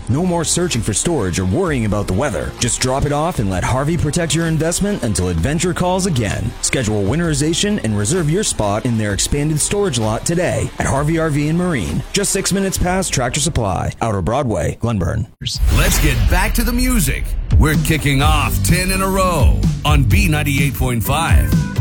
No more searching for storage or worrying about the weather. Just drop it off and let Harvey protect your investment until adventure calls again. Schedule winterization and reserve your spot in their expanded storage lot today at Harvey RV and Marine. Just 6 minutes past Tractor Supply, Outer Broadway, Glenburn. Let's get back to the music. We're kicking off 10 in a row on B98.5.